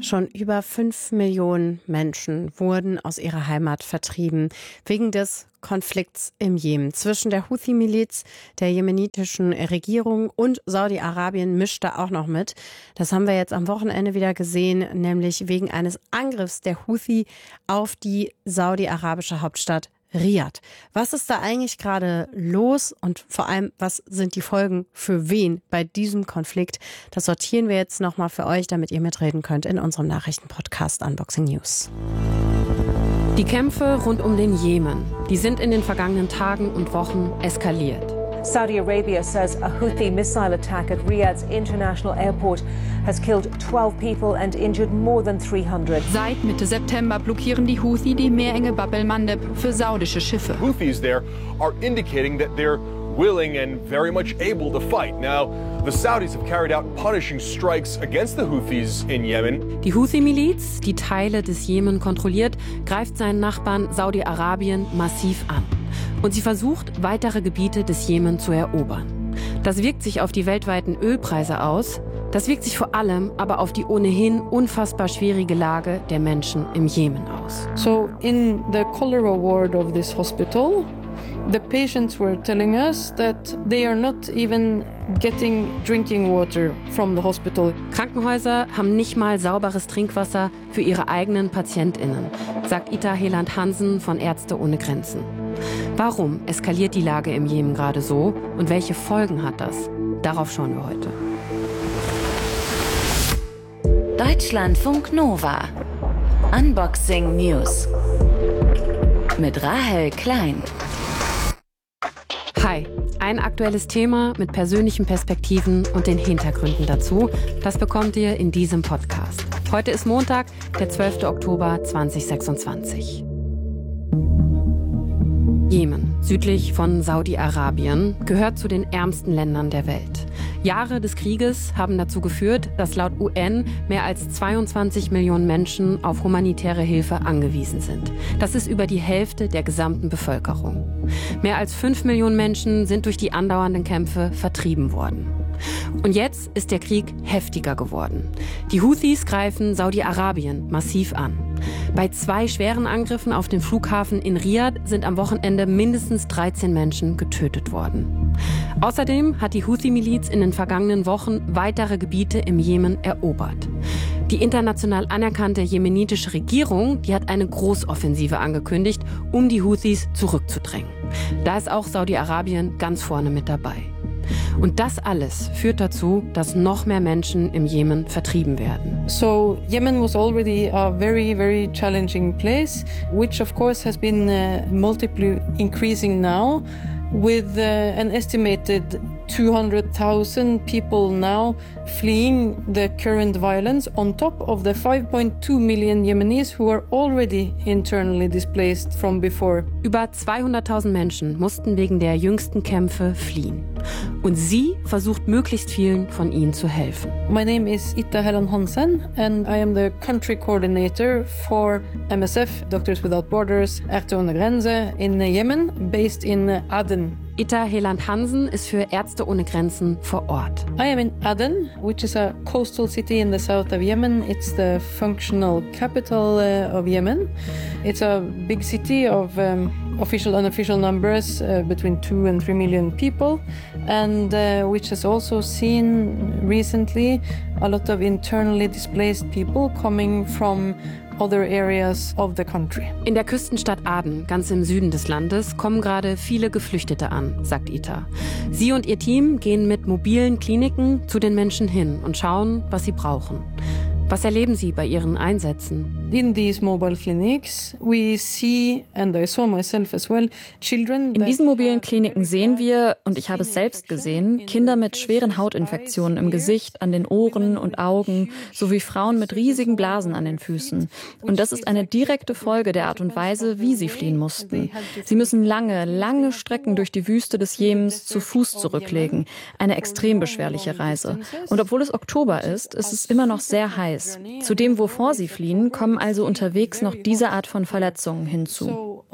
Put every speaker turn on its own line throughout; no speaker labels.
Schon über 5 Millionen Menschen wurden aus ihrer Heimat vertrieben, wegen des Konflikts im Jemen. Zwischen der Houthi-Miliz, der jemenitischen Regierung und Saudi-Arabien mischt da auch noch mit. Das haben wir jetzt am Wochenende wieder gesehen, nämlich wegen eines Angriffs der Houthi auf die saudi-arabische Hauptstadt Riad. Was ist da eigentlich gerade los und vor allem, was sind die Folgen für wen bei diesem Konflikt? Das sortieren wir jetzt nochmal für euch, damit ihr mitreden könnt in unserem Nachrichtenpodcast Unboxing News.
Die Kämpfe rund um den Jemen, die sind in den vergangenen Tagen und Wochen eskaliert.
Saudi Arabia says a Houthi missile attack at Riyadh's international airport has killed 12 people and injured more than 300.
Seit Mitte September blockieren die Houthi die Meerenge Bab el-Mandeb für saudische Schiffe.
Houthis there are indicating that they're willing and very much able to fight. Now, the Saudis have carried out punishing strikes against the Houthis in Yemen.
Die Houthi-Miliz, die Teile des Jemen kontrolliert, greift seinen Nachbarn Saudi-Arabien massiv an. Und sie versucht, weitere Gebiete des Jemen zu erobern. Das wirkt sich auf die weltweiten Ölpreise aus. Das wirkt sich vor allem aber auf die ohnehin unfassbar schwierige Lage der Menschen im Jemen aus.
So in the cholera ward of this hospital, the patients were telling us that they are not even getting drinking water from the hospital.
Krankenhäuser haben nicht mal sauberes Trinkwasser für ihre eigenen PatientInnen, sagt Ita Heland-Hansen von Ärzte ohne Grenzen. Warum eskaliert die Lage im Jemen gerade so und welche Folgen hat das? Darauf schauen wir heute.
Deutschlandfunk Nova. Unboxing News. Mit Rahel Klein.
Hi, ein aktuelles Thema mit persönlichen Perspektiven und den Hintergründen dazu, das bekommt ihr in diesem Podcast. Heute ist Montag, der 12. Oktober 2026. Jemen, südlich von Saudi-Arabien, gehört zu den ärmsten Ländern der Welt. Jahre des Krieges haben dazu geführt, dass laut UN mehr als 22 Millionen Menschen auf humanitäre Hilfe angewiesen sind. Das ist über die Hälfte der gesamten Bevölkerung. Mehr als 5 Millionen Menschen sind durch die andauernden Kämpfe vertrieben worden. Und jetzt ist der Krieg heftiger geworden. Die Houthis greifen Saudi-Arabien massiv an. Bei 2 schweren Angriffen auf den Flughafen in Riad sind am Wochenende mindestens 13 Menschen getötet worden. Außerdem hat die Houthi-Miliz in den vergangenen Wochen weitere Gebiete im Jemen erobert. Die international anerkannte jemenitische Regierung, die hat eine Großoffensive angekündigt, um die Houthis zurückzudrängen. Da ist auch Saudi-Arabien ganz vorne mit dabei. Und das alles führt dazu, dass noch mehr Menschen im Jemen vertrieben werden.
So Yemen was already a very, very challenging place, which of course has been multiply increasing now with an estimated 200,000 people now fleeing the current violence on top of the 5.2 million Yemenis who are already internally displaced from before.
Über 200.000 Menschen mussten wegen der jüngsten Kämpfe fliehen. Und sie versucht möglichst vielen von ihnen zu helfen.
My name is Ita Heland-Hansen and I am the country coordinator for MSF, Doctors Without Borders, Ärzte ohne Grenze in Yemen, based in Aden.
Ita Heland-Hansen ist für Ärzte ohne Grenzen vor Ort.
I am in Aden, which is a coastal city in the south of Yemen. It's the functional capital of Yemen. It's a big city of official and unofficial numbers between 2 and 3 million people, and which has also seen recently a lot of internally displaced people coming from other areas of the country.
In der Küstenstadt Aden, ganz im Süden des Landes, kommen gerade viele Geflüchtete an, sagt Ita. Sie und ihr Team gehen mit mobilen Kliniken zu den Menschen hin und schauen, was sie brauchen. Was erleben Sie bei Ihren Einsätzen?
In these mobile clinics we see, and I saw myself as well, children.
In diesen mobilen Kliniken sehen wir, und ich habe es selbst gesehen, Kinder mit schweren Hautinfektionen im Gesicht, an den Ohren und Augen, sowie Frauen mit riesigen Blasen an den Füßen. Und das ist eine direkte Folge der Art und Weise, wie sie fliehen mussten. Sie müssen lange Strecken durch die Wüste des Jemens zu Fuß zurücklegen. Eine extrem beschwerliche Reise. Und obwohl es Oktober ist, ist es immer noch sehr heiß. Zu dem, wovor sie fliehen, kommen also unterwegs noch diese Art von Verletzungen hinzu.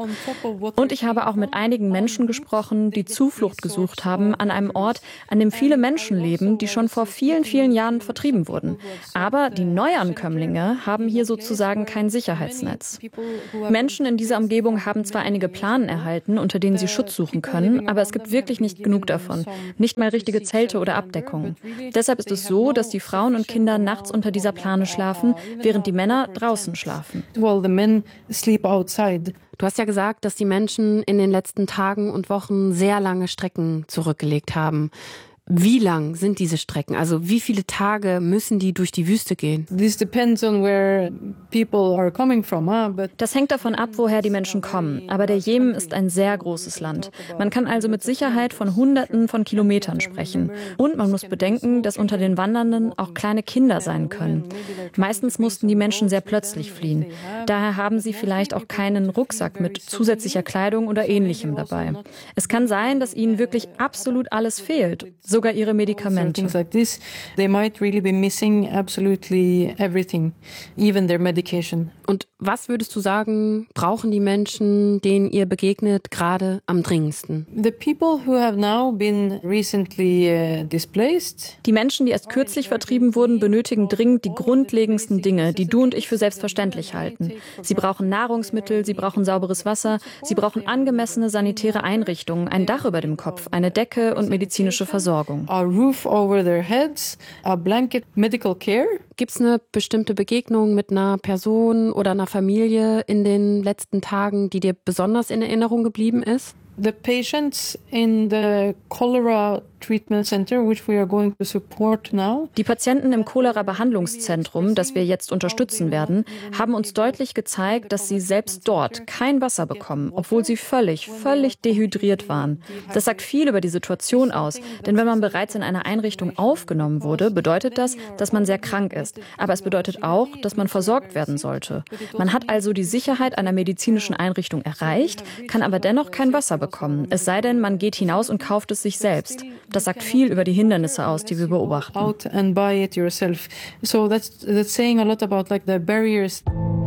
Und ich habe auch mit einigen Menschen gesprochen, die Zuflucht gesucht haben an einem Ort, an dem viele Menschen leben, die schon vor vielen, vielen Jahren vertrieben wurden. Aber die Neuankömmlinge haben hier sozusagen kein Sicherheitsnetz. Menschen in dieser Umgebung haben zwar einige Planen erhalten, unter denen sie Schutz suchen können, aber es gibt wirklich nicht genug davon. Nicht mal richtige Zelte oder Abdeckungen. Deshalb ist es so, dass die Frauen und Kinder nachts unter dieser Plane schlafen, während die Männer draußen schlafen.
While the men sleep outside.
Du hast ja gesagt, dass die Menschen in den letzten Tagen und Wochen sehr lange Strecken zurückgelegt haben. Wie lang sind diese Strecken? Also wie viele Tage müssen die durch die Wüste gehen?
This depends on where people are coming from, but
das hängt davon ab, woher die Menschen kommen. Aber der Jemen ist ein sehr großes Land. Man kann also mit Sicherheit von Hunderten von Kilometern sprechen. Und man muss bedenken, dass unter den Wandernden auch kleine Kinder sein können. Meistens mussten die Menschen sehr plötzlich fliehen. Daher haben sie vielleicht auch keinen Rucksack mit zusätzlicher Kleidung oder Ähnlichem dabei. Es kann sein, dass ihnen wirklich absolut alles fehlt. Sogar ihre Medikamente.
Things like this, they might really be missing absolutely everything, even their medication.
Und was würdest du sagen, brauchen die Menschen, denen ihr begegnet, gerade am dringendsten?
The people who have now been recently displaced.
Die Menschen, die erst kürzlich vertrieben wurden, benötigen dringend die grundlegendsten Dinge, die du und ich für selbstverständlich halten. Sie brauchen Nahrungsmittel, sie brauchen sauberes Wasser, sie brauchen angemessene sanitäre Einrichtungen, ein Dach über dem Kopf, eine Decke und medizinische Versorgung.
A roof over their heads, a blanket, medical care.
Gibt es eine bestimmte Begegnung mit einer Person oder einer Familie in den letzten Tagen, die dir besonders in Erinnerung geblieben ist?
The patients in the cholera treatment center, which we are going to support now.
Die Patienten im Cholera-Behandlungszentrum, das wir jetzt unterstützen werden, haben uns deutlich gezeigt, dass sie selbst dort kein Wasser bekommen, obwohl sie völlig dehydriert waren. Das sagt viel über die Situation aus, denn wenn man bereits in einer Einrichtung aufgenommen wurde, bedeutet das, dass man sehr krank ist. Aber es bedeutet auch, dass man versorgt werden sollte. Man hat also die Sicherheit einer medizinischen Einrichtung erreicht, kann aber dennoch kein Wasser bekommen. Es sei denn, man geht hinaus und kauft es sich selbst. Das sagt viel über die Hindernisse aus, die wir beobachten.
Out and buy it yourself. So that's saying a lot about like the barriers.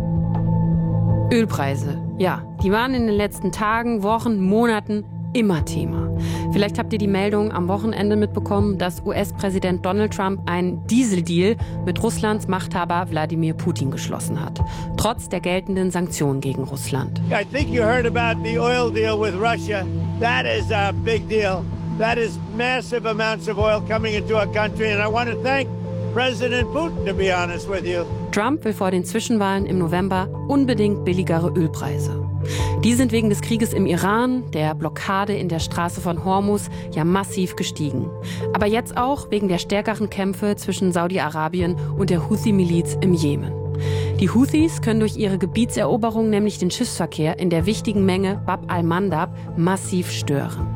Ölpreise. Ja, die waren in den letzten Tagen, Wochen, Monaten immer Thema. Vielleicht habt ihr die Meldung am Wochenende mitbekommen, dass US-Präsident Donald Trump einen Dieseldeal mit Russlands Machthaber Wladimir Putin geschlossen hat. Trotz der geltenden Sanktionen gegen Russland.
I think you heard about the oil deal with Russia. That is a big deal. That is massive amounts of oil coming into our country, and I want to thank President Putin, to be honest with you.
Trump will vor den Zwischenwahlen im November unbedingt billigere Ölpreise. Die sind wegen des Krieges im Iran, der Blockade in der Straße von Hormuz, ja massiv gestiegen. Aber jetzt auch wegen der stärkeren Kämpfe zwischen Saudi-Arabien und der Houthi-Miliz im Jemen. Die Houthis können durch ihre Gebietseroberung nämlich den Schiffsverkehr in der wichtigen Menge Bab al-Mandab massiv stören.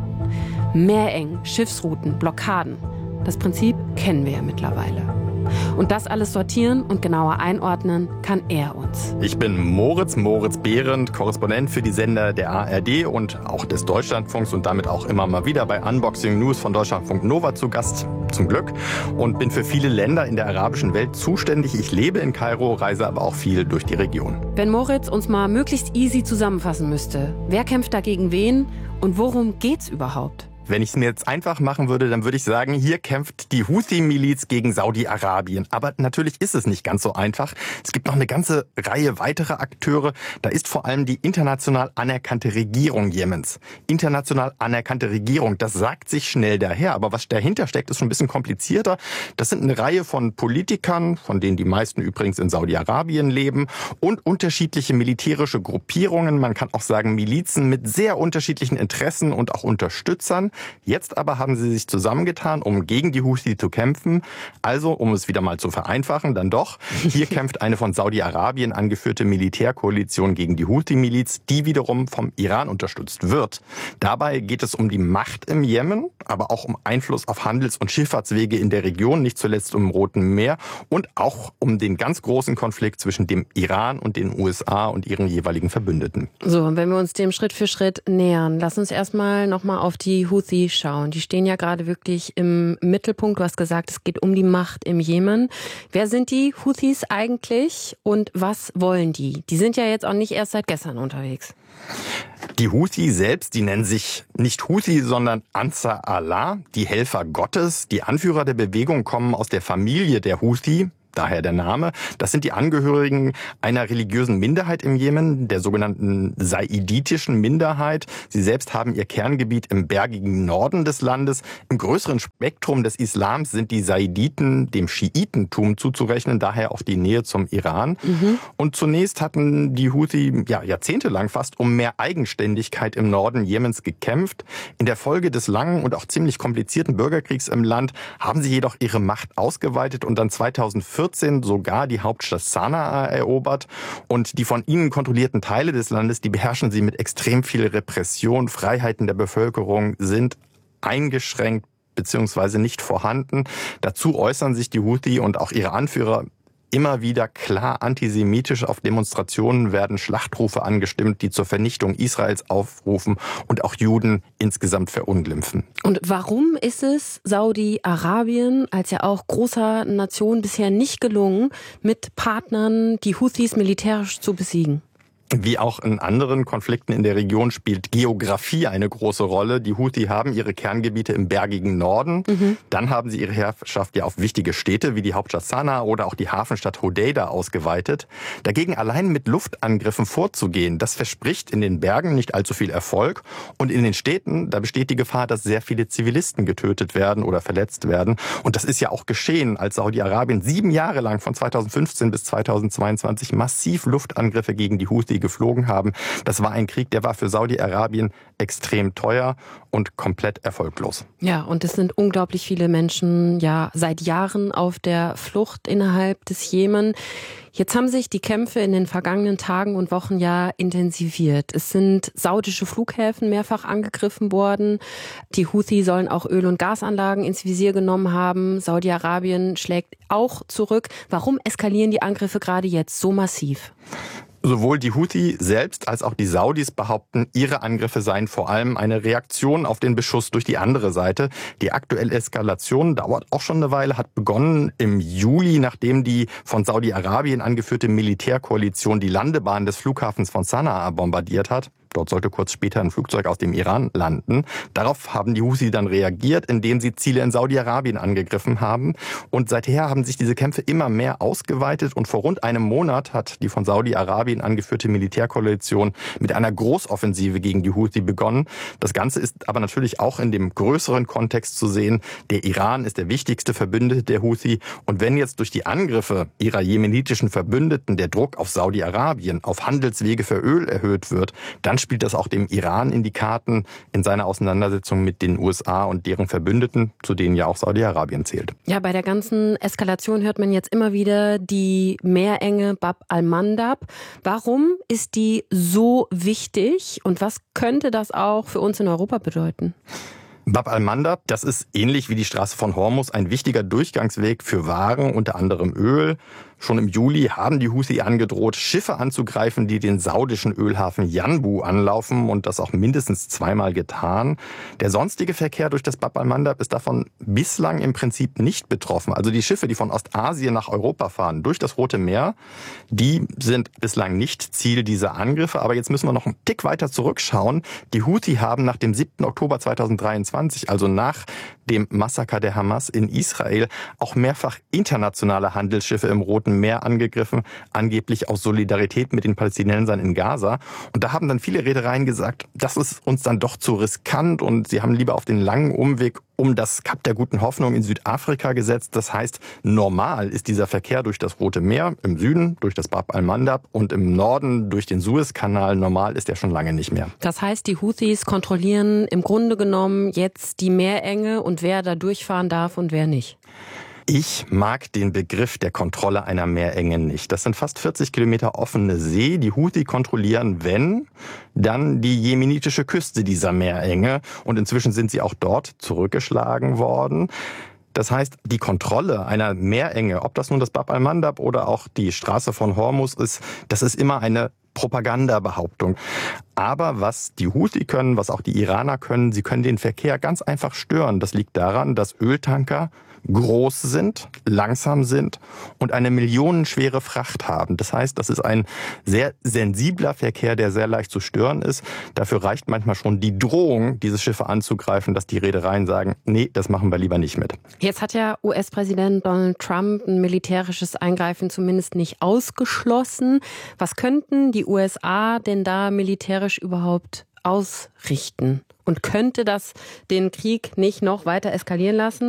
Meereng, Schiffsrouten, Blockaden. Das Prinzip kennen wir ja mittlerweile. Und das alles sortieren und genauer einordnen kann er uns.
Ich bin Moritz Behrendt, Korrespondent für die Sender der ARD und auch des Deutschlandfunks und damit auch immer mal wieder bei Unboxing News von Deutschlandfunk Nova zu Gast, zum Glück. Und bin für viele Länder in der arabischen Welt zuständig. Ich lebe in Kairo, reise aber auch viel durch die Region.
Wenn Moritz uns mal möglichst easy zusammenfassen müsste, wer kämpft da gegen wen und worum geht's überhaupt?
Wenn ich es mir jetzt einfach machen würde, dann würde ich sagen, hier kämpft die Houthi-Miliz gegen Saudi-Arabien. Aber natürlich ist es nicht ganz so einfach. Es gibt noch eine ganze Reihe weiterer Akteure. Da ist vor allem die international anerkannte Regierung Jemens. International anerkannte Regierung, das sagt sich schnell daher. Aber was dahinter steckt, ist schon ein bisschen komplizierter. Das sind eine Reihe von Politikern, von denen die meisten übrigens in Saudi-Arabien leben, und unterschiedliche militärische Gruppierungen. Man kann auch sagen Milizen mit sehr unterschiedlichen Interessen und auch Unterstützern. Jetzt aber haben sie sich zusammengetan, um gegen die Houthi zu kämpfen. Also, um es wieder mal zu vereinfachen, dann doch. Hier kämpft eine von Saudi-Arabien angeführte Militärkoalition gegen die Houthi-Miliz, die wiederum vom Iran unterstützt wird. Dabei geht es um die Macht im Jemen, aber auch um Einfluss auf Handels- und Schifffahrtswege in der Region, nicht zuletzt um Roten Meer und auch um den ganz großen Konflikt zwischen dem Iran und den USA und ihren jeweiligen Verbündeten.
So, wenn wir uns dem Schritt für Schritt nähern, lass uns erstmal nochmal auf die Houthi Houthi schauen, die stehen ja gerade wirklich im Mittelpunkt. Du hast gesagt, es geht um die Macht im Jemen. Wer sind die Houthis eigentlich und was wollen die? Die sind ja jetzt auch nicht erst seit gestern unterwegs.
Die Houthi selbst, die nennen sich nicht Houthi, sondern Ansar Allah, die Helfer Gottes. Die Anführer der Bewegung kommen aus der Familie der Houthi. Daher der Name. Das sind die Angehörigen einer religiösen Minderheit im Jemen, der sogenannten saiditischen Minderheit. Sie selbst haben ihr Kerngebiet im bergigen Norden des Landes. Im größeren Spektrum des Islams sind die Saiditen dem Schiitentum zuzurechnen, daher auch die Nähe zum Iran. Und zunächst hatten die Houthi jahrzehntelang fast um mehr Eigenständigkeit im Norden Jemens gekämpft. In der Folge des langen und auch ziemlich komplizierten Bürgerkriegs im Land haben sie jedoch ihre Macht ausgeweitet und dann 2014 sogar die Hauptstadt Sanaa erobert. Und die von ihnen kontrollierten Teile des Landes, die beherrschen sie mit extrem viel Repression. Freiheiten der Bevölkerung sind eingeschränkt bzw. nicht vorhanden. Dazu äußern sich die Houthi und auch ihre Anführer immer wieder klar antisemitisch. Auf Demonstrationen werden Schlachtrufe angestimmt, die zur Vernichtung Israels aufrufen und auch Juden insgesamt verunglimpfen.
Und warum ist es Saudi-Arabien als ja auch großer Nation bisher nicht gelungen, mit Partnern die Houthis militärisch zu besiegen?
Wie auch in anderen Konflikten in der Region spielt Geografie eine große Rolle. Die Houthi haben ihre Kerngebiete im bergigen Norden. Dann haben sie ihre Herrschaft ja auf wichtige Städte wie die Hauptstadt Sanaa oder auch die Hafenstadt Hodeida ausgeweitet. Dagegen allein mit Luftangriffen vorzugehen, das verspricht in den Bergen nicht allzu viel Erfolg. Und in den Städten, da besteht die Gefahr, dass sehr viele Zivilisten getötet werden oder verletzt werden. Und das ist ja auch geschehen, als Saudi-Arabien 7 Jahre lang von 2015 bis 2022 massiv Luftangriffe gegen die Houthi geflogen haben. Das war ein Krieg, der war für Saudi-Arabien extrem teuer und komplett erfolglos.
Ja, und es sind unglaublich viele Menschen ja seit Jahren auf der Flucht innerhalb des Jemen. Jetzt haben sich die Kämpfe in den vergangenen Tagen und Wochen ja intensiviert. Es sind saudische Flughäfen mehrfach angegriffen worden. Die Houthi sollen auch Öl- und Gasanlagen ins Visier genommen haben. Saudi-Arabien schlägt auch zurück. Warum eskalieren die Angriffe gerade jetzt so massiv?
Sowohl die Houthi selbst als auch die Saudis behaupten, ihre Angriffe seien vor allem eine Reaktion auf den Beschuss durch die andere Seite. Die aktuelle Eskalation dauert auch schon eine Weile, hat begonnen im Juli, nachdem die von Saudi-Arabien angeführte Militärkoalition die Landebahn des Flughafens von Sanaa bombardiert hat. Dort sollte kurz später ein Flugzeug aus dem Iran landen. Darauf haben die Houthi dann reagiert, indem sie Ziele in Saudi-Arabien angegriffen haben. Und seither haben sich diese Kämpfe immer mehr ausgeweitet. Und vor rund einem Monat hat die von Saudi-Arabien angeführte Militärkoalition mit einer Großoffensive gegen die Houthi begonnen. Das Ganze ist aber natürlich auch in dem größeren Kontext zu sehen. Der Iran ist der wichtigste Verbündete der Houthi. Und wenn jetzt durch die Angriffe ihrer jemenitischen Verbündeten der Druck auf Saudi-Arabien, auf Handelswege für Öl erhöht wird, dann spielt das auch dem Iran in die Karten in seiner Auseinandersetzung mit den USA und deren Verbündeten, zu denen ja auch Saudi-Arabien zählt.
Ja, bei der ganzen Eskalation hört man jetzt immer wieder die Meerenge Bab al-Mandab. Warum ist die so wichtig und was könnte das auch für uns in Europa bedeuten?
Bab al-Mandab, das ist ähnlich wie die Straße von Hormuz ein wichtiger Durchgangsweg für Waren, unter anderem Öl. Schon im Juli haben die Houthi angedroht, Schiffe anzugreifen, die den saudischen Ölhafen Yanbu anlaufen und das auch mindestens 2-mal getan. Der sonstige Verkehr durch das Bab al-Mandab ist davon bislang im Prinzip nicht betroffen. Also die Schiffe, die von Ostasien nach Europa fahren, durch das Rote Meer, die sind bislang nicht Ziel dieser Angriffe. Aber jetzt müssen wir noch einen Tick weiter zurückschauen. Die Houthi haben nach dem 7. Oktober 2023, also nach dem Massaker der Hamas in Israel, auch mehrfach internationale Handelsschiffe im Roten Meer angegriffen, angeblich aus Solidarität mit den Palästinensern in Gaza. Und da haben dann viele Reedereien gesagt, das ist uns dann doch zu riskant und sie haben lieber auf den langen Umweg um das Kap der Guten Hoffnung in Südafrika gesetzt. Das heißt, normal ist dieser Verkehr durch das Rote Meer, im Süden durch das Bab al-Mandab und im Norden durch den Suezkanal. Normal ist er schon lange nicht mehr.
Das heißt, die Houthis kontrollieren im Grunde genommen jetzt die Meerenge und wer da durchfahren darf und wer nicht.
Ich mag den Begriff der Kontrolle einer Meerenge nicht. Das sind fast 40 Kilometer offene See. Die Houthi kontrollieren, wenn, dann die jemenitische Küste dieser Meerenge. Und inzwischen sind sie auch dort zurückgeschlagen worden. Das heißt, die Kontrolle einer Meerenge, ob das nun das Bab al-Mandab oder auch die Straße von Hormuz ist, das ist immer eine Propagandabehauptung. Aber was die Houthi können, was auch die Iraner können, sie können den Verkehr ganz einfach stören. Das liegt daran, dass Öltanker groß sind, langsam sind und eine millionenschwere Fracht haben. Das heißt, das ist ein sehr sensibler Verkehr, der sehr leicht zu stören ist. Dafür reicht manchmal schon die Drohung, diese Schiffe anzugreifen, dass die Reedereien sagen, nee, das machen wir lieber nicht mit.
Jetzt hat ja US-Präsident Donald Trump ein militärisches Eingreifen zumindest nicht ausgeschlossen. Was könnten die USA denn da militärisch überhaupt ausrichten? Und könnte das den Krieg nicht noch weiter eskalieren lassen?